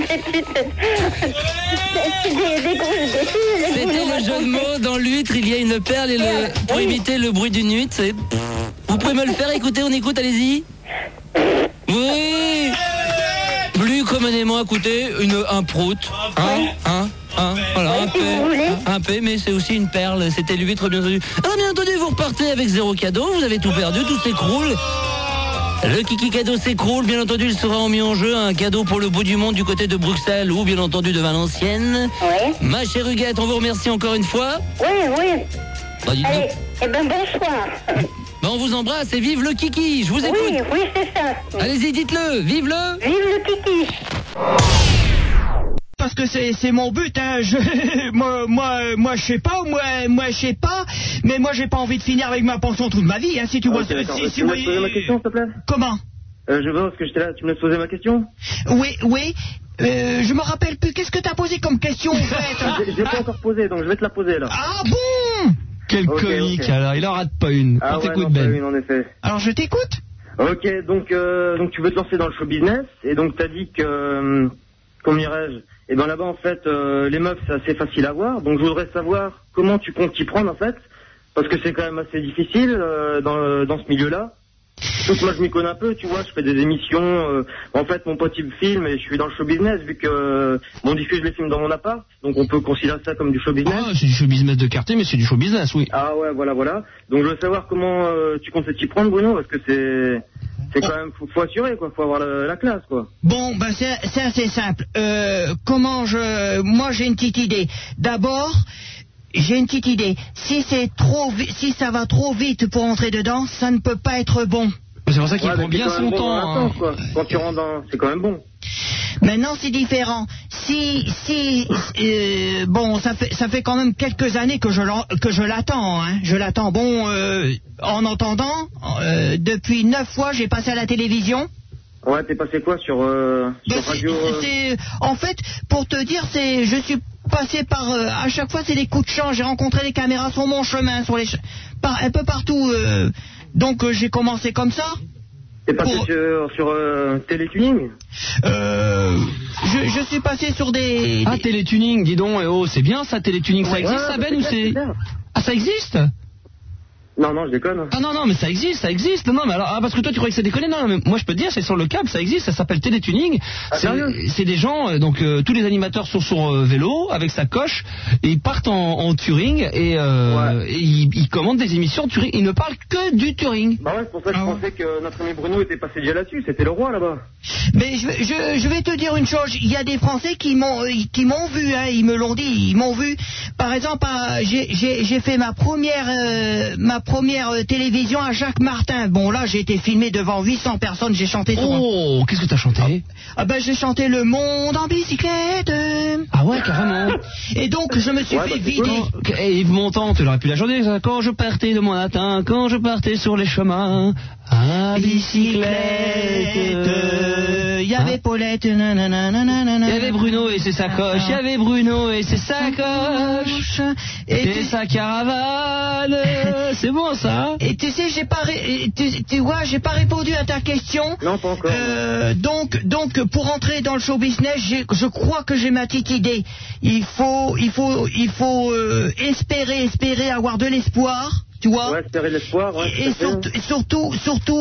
C'était le jeu de mots. Dans l'huître, il y a une perle et pour imiter le bruit d'une huître, c'est... Vous pouvez me le faire écouter, on écoute, allez-y. Oui. Plus communément écouté, un prout. Voilà, un P, mais c'est aussi une perle. C'était l'huître, bien entendu. Alors, bien entendu, vous repartez avec 0 cadeau, vous avez tout perdu, tout s'écroule. Le Kiki cadeau s'écroule, bien entendu, il sera mis en jeu un cadeau pour le bout du monde du côté de Bruxelles ou bien entendu de Valenciennes. Oui. Ma chère Huguette, on vous remercie encore une fois. Oui. Bah, allez, bonsoir. On vous embrasse et vive le Kiki, je vous écoute. Oui, c'est ça. Allez-y, dites-le, vive-le. Vive le Kiki. Parce que c'est mon but, hein. Moi je sais pas, mais moi j'ai pas envie de finir avec ma pension toute ma vie, hein, si tu vois. Tu me laisses poser ma question, s'il te plaît? Comment? Je vois, parce que j'étais là, tu me laisses poser ma question? Oui. Je me rappelle plus, qu'est-ce que t'as posé comme question, en fait? Je l'ai pas encore posé, donc je vais te la poser, là. Ah bon? Quel comique, alors, il en rate pas une. Ah ouais, non, pas une, en effet. Alors je t'écoute. Ok, donc tu veux te lancer dans le show business, et donc t'as dit que, comment dirais-je, et ben là-bas en fait, les meufs c'est assez facile à voir, donc je voudrais savoir comment tu comptes t'y prendre en fait, parce que c'est quand même assez difficile dans ce milieu-là. Donc moi je m'y connais un peu, tu vois, je fais des émissions, en fait mon pote il me filme et je suis dans le show business vu que on diffuse les films dans mon appart, donc on peut considérer ça comme du show business. Ah, c'est du show business de quartier, mais c'est du show business, oui. Ah ouais, voilà. Donc je veux savoir comment tu comptes t'y prendre, Bruno, parce que c'est quand même, faut assurer quoi, faut avoir la classe quoi. Bon, ben c'est assez simple. Moi j'ai une petite idée. D'abord, j'ai une petite idée. Si ça va trop vite pour entrer dedans, ça ne peut pas être bon. C'est pour ça qu'il prend bien son temps. Quoi. Quand tu rentres dans, c'est quand même bon. Maintenant, c'est différent. Bon, ça fait quand même quelques années que je l'attends, hein. Je l'attends. Bon, en entendant, depuis 9 fois, j'ai passé à la télévision. Ouais, t'es passé quoi sur radio En fait, pour te dire, je suis passé par... à chaque fois, c'est des coups de chance. J'ai rencontré des caméras sur mon chemin, un peu partout. Donc, j'ai commencé comme ça. T'es passé sur Télétuning je suis passé sur des... Ah, Télétuning, dis donc. C'est bien ça, Télétuning. Ça existe, ça, Ben, ou c'est... Ah, ça existe? Non, je déconne. Ah non, mais ça existe. Non, mais alors, parce que toi tu croyais que ça déconnait. Non, mais moi je peux te dire, c'est sur le câble, ça existe, ça s'appelle Télétuning. C'est des gens, donc tous les animateurs sont sur vélo, avec sa coche, et ils partent en touring, et ils commandent des émissions de touring. Ils ne parlent que du touring. Bah ouais, c'est pour ça que je pensais que notre ami Bruno était passé déjà là-dessus, c'était le roi là-bas. Mais je vais te dire une chose, il y a des Français qui m'ont vu, hein, ils me l'ont dit, ils m'ont vu. Par exemple, j'ai fait ma première télévision à Jacques Martin. Bon, là, j'ai été filmé devant 800 personnes, j'ai chanté sur... Oh, qu'est-ce que t'as chanté? Ah ben, j'ai chanté Le Monde en bicyclette. Ah ouais, carrément. Et donc, je me suis fait vider. Et Yves Montand, tu l'aurais pu la chanter, ça. Quand je partais de mon latin, quand je partais sur les chemins, à bicyclette. Il y avait Paulette, il y avait Bruno et ses sacoches, il y avait Bruno et ses sacoches, et sa caravane. C'est bon ça. Et tu sais, j'ai pas répondu à ta question. Non, pas encore. Donc pour entrer dans le show business, je crois que j'ai ma petite idée. Il faut espérer avoir de l'espoir. Tu vois? Ouais, espérer l'espoir, ouais. Et surtout,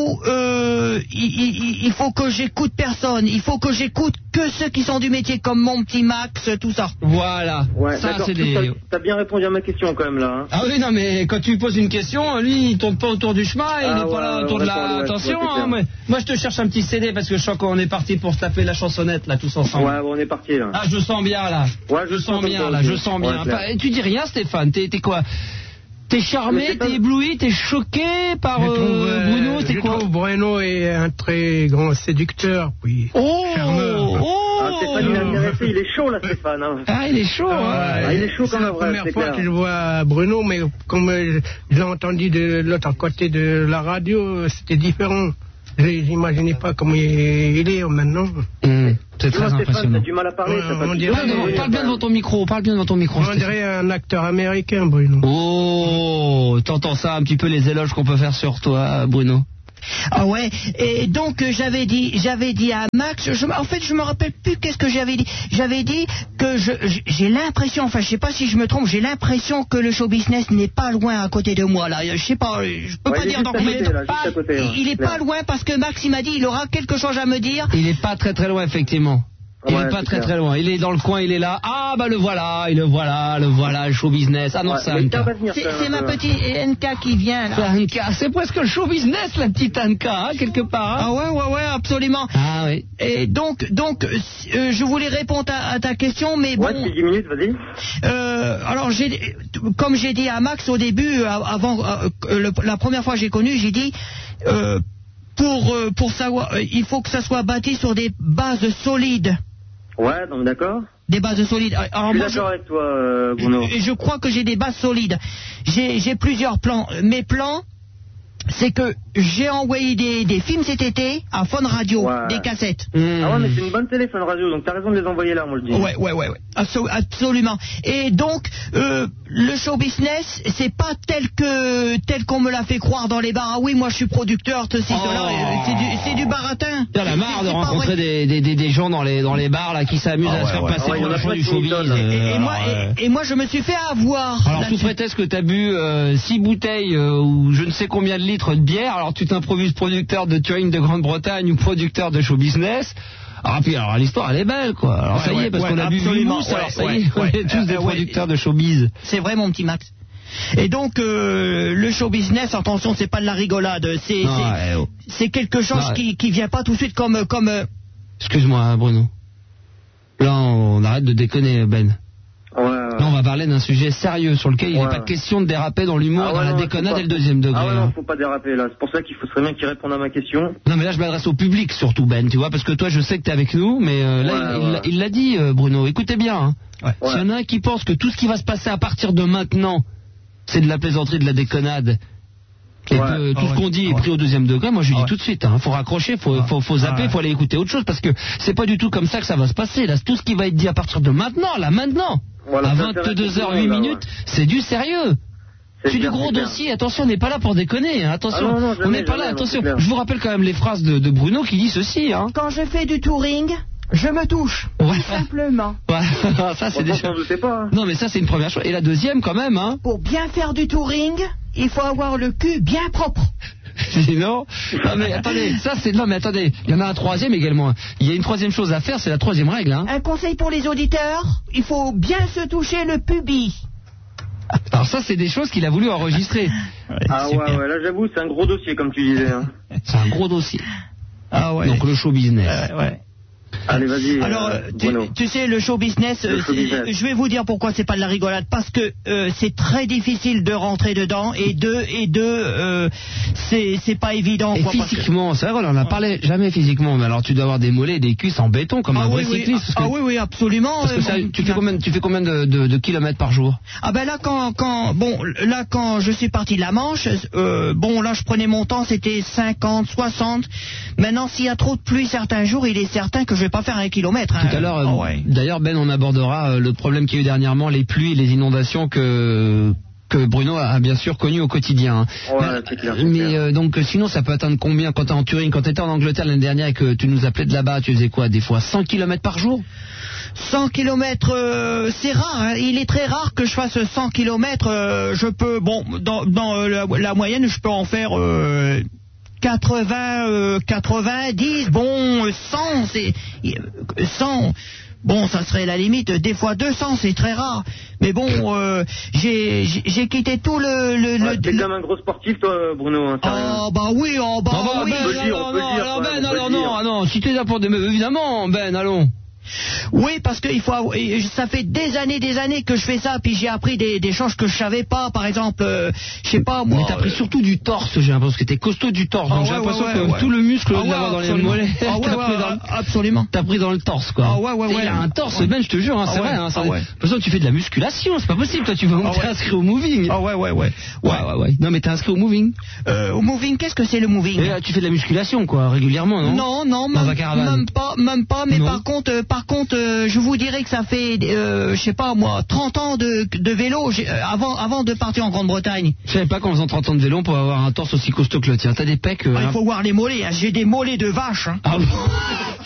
il faut que j'écoute personne. Il faut que j'écoute que ceux qui sont du métier, comme mon petit Max, tout ça. Voilà. Ouais, ça, c'est t'as bien répondu à ma question quand même là. Hein. Ah oui, non, mais quand tu lui poses une question, lui, il tourne pas autour du chemin, il n'est pas là autour de la... Attention, hein, mais moi je te cherche un petit CD parce que je sens qu'on est parti pour se taper la chansonnette là, tous ensemble. Ouais, on est parti là. Ah, je sens bien là. Ouais, je sens bien là, je sens bien. Ouais, tu dis rien, Stéphane, t'es quoi? T'es charmé, t'es ébloui, t'es choqué par Bruno, c'est quoi? Je trouve Bruno est un très grand séducteur, puis charmeur. Stéphane, il est intéressé, il est chaud là, Stéphane. Hein. Ah, il est chaud, hein. Il est chaud comme un vrai, c'est la première fois que je vois Bruno, mais comme je l'ai entendu de l'autre côté de la radio, c'était différent. J'imaginais pas comment il est maintenant. C'est très impressionnant. Stéphane, t'as du mal à parler. Parle bien devant ton micro, On dirait un acteur américain, Bruno. Oh, t'entends ça un petit peu les éloges qu'on peut faire sur toi, Bruno? Ah ouais, et donc j'avais dit à Max, en fait je me rappelle plus qu'est-ce que j'avais dit. J'avais dit que j'ai l'impression, enfin je sais pas si je me trompe, j'ai l'impression que le show business n'est pas loin à côté de moi là. Je sais pas, je peux pas dire dans combien de temps. Il est pas loin parce que Max il m'a dit il aura quelque chose à me dire. Il est pas très très loin effectivement. Il Ouais, est pas c'est très clair. très loin. Il est dans le coin, il est là. Ah bah le voilà, le show business. Ah non, Ouais, c'est mais Anka. t'as pas venir, C'est ma petite NK qui vient C'est là. Anka. C'est presque le show business, la petite Anka, hein, quelque part. Hein. Ah ouais, absolument. Ah oui. Et donc, je voulais répondre à ta question, mais bon. Ouais, c'est 10 minutes, vas-y. Alors, comme j'ai dit à Max au début, avant la première fois que j'ai connu, j'ai dit pour savoir, il faut que ça soit bâti sur des bases solides. Ouais, donc d'accord. Des bases solides. Alors, Je moi, suis d'accord avec toi, Bruno. je crois que j'ai des bases solides. J'ai plusieurs plans. Mes plans, c'est que j'ai envoyé des films cet été à Fun Radio, Ouais. des cassettes. Ah ouais, mais c'est une bonne téléphone radio, donc t'as raison de les envoyer là, moi je dis. Ouais. Absolument. Et donc, le show business, c'est pas tel qu'on me l'a fait croire dans les bars. Ah oui, moi je suis producteur, ceci, cela. C'est du baratin. T'en as marre de C'est pas rencontrer vrai. des gens dans les bars là qui s'amusent à se faire passer Ouais, pour il y en des a gens plein du qui showbiz. m'étonnent. Et moi, je me suis fait avoir. Alors sous prétexte que t'as bu 6 bouteilles ou je ne sais combien de litres de bière, alors tu t'improvises producteur de touring de Grande-Bretagne ou producteur de show business. Ah puis alors l'histoire elle est belle quoi. Alors ça y est parce qu'on a bu 8 mousses, alors ça y est, on est tous des producteurs de showbiz. C'est vrai mon petit Max. Et donc le show business, attention, c'est pas de la rigolade, c'est quelque chose qui vient pas tout de suite comme. Excuse-moi Bruno. Là on arrête de déconner Ben. Ouais. Là on va parler d'un sujet sérieux sur lequel il n'est Ouais. pas question de déraper dans l'humour, Ah ouais, dans la non, déconnade faut pas. et le deuxième degré. Ah ouais, hein. non, faut pas déraper là. C'est pour ça qu'il serait bien qu'il réponde à ma question. Non mais là je m'adresse au public surtout Ben, tu vois, parce que toi je sais que t'es avec nous, mais là Ouais. il l'a dit Bruno, écoutez bien, hein. Ouais. S'il y en a un qui pense que tout ce qui va se passer à partir de maintenant, c'est de la plaisanterie, de la déconnade, et Ouais. que tout ce qu'on dit est pris au deuxième degré, moi je lui dis tout de suite, hein, faut raccrocher, faut zapper, faut aller écouter autre chose, parce que c'est pas du tout comme ça que ça va se passer, là, tout ce qui va être dit à partir de maintenant, là maintenant, Voilà, à ça intéresse 22h08 tout le monde, minutes, c'est du sérieux. C'est du clair, gros c'est clair. dossier, attention, on n'est pas là pour déconner, hein. Attention, Ah non, on n'est pas là, jamais, attention. c'est clair. Je vous rappelle quand même les phrases de Bruno qui dit ceci, hein. Quand je fais du touring, je me touche. Ouais. Tout simplement. Ouais, ça c'est Bon, déjà... je sais pas. Hein. Non mais ça c'est une première chose. Et la deuxième quand même, hein. Pour bien faire du touring, il faut avoir le cul bien propre. Sinon, non mais attendez, ça c'est... Non mais attendez, il y en a un troisième également. Il y a une troisième chose à faire, c'est la troisième règle, hein. Un conseil pour les auditeurs, il faut bien se toucher le pubis. Alors ça c'est des choses qu'il a voulu enregistrer. Ah ouais, là j'avoue, c'est un gros dossier comme tu disais. Hein. C'est un gros dossier. Ah ouais. Donc le show business. Ouais. Allez, vas-y. Alors, Bruno. tu sais, le show business, Le show business. je vais vous dire pourquoi c'est pas de la rigolade. Parce que c'est très difficile de rentrer dedans et c'est pas évident. Et quoi, parce que- physiquement, c'est vrai, on en a parlé jamais physiquement, mais alors tu dois avoir des mollets et des cuisses en béton comme un vrai cycliste. Parce que, oui, absolument. parce que ça, tu fais combien de kilomètres par jour? Ah ben là quand je suis parti de la Manche, là je prenais mon temps, c'était 50, 60. Maintenant s'il y a trop de pluie certains jours, il est certain que je vais pas faire 1 kilomètre. Hein. Tout à l'heure, Ouais. d'ailleurs Ben, on abordera le problème qu'il y a eu dernièrement, les pluies et les inondations que Bruno a bien sûr connu au quotidien. Ouais, c'est clair. Mais donc sinon ça peut atteindre combien quand t'es en Turing, quand t'étais en Angleterre l'année dernière et que tu nous appelais de là-bas, tu faisais quoi des fois 100 km par jour? 100 km, c'est rare. Hein. Il est très rare que je fasse 100 km. Je peux, dans la moyenne, je peux en faire 80, 90. 100, c'est 100. Bon, ça serait la limite. Des fois 200, c'est très rare. Mais bon, j'ai quitté tout T'es comme un gros sportif, toi, Bruno. Hein, Oh bah oui, on peut le dire, on peut le dire, alors ouais, Ben, on peut alors le non, dire. ah non, si t'es là pour des... Évidemment, Ben, allons. Oui, parce que ça fait des années que je fais ça, puis j'ai appris des choses que je savais pas. Par exemple, je sais pas moi. Mais t'as pris surtout du torse, j'ai l'impression, parce que t'es costaud du torse. Donc j'ai l'impression que tout le muscle de l'avoir dans les mollets, absolument. T'as pris dans le torse, quoi. Ah ouais. Il a un torse, Ben, je te jure, hein, c'est vrai. Hein, de toute façon, tu fais de la musculation, c'est pas possible. Toi, tu vas t'es inscrit au moving. Ah ouais. Non, mais t'es inscrit au moving. Au moving, qu'est-ce que c'est le moving? Et là, tu fais de la musculation, quoi, régulièrement, non? Non, Dans un caravane. même pas. Mais Non. par contre, par contre, je vous dirais que ça fait, je sais pas moi, 30 ans de vélo avant de partir en Grande-Bretagne. Je savais pas qu'en faisant 30 ans de vélo, on pouvait avoir un torse aussi costaud que le tien. T'as des pecs. Il faut voir les mollets, hein. J'ai des mollets de vache. Hein. Ah bon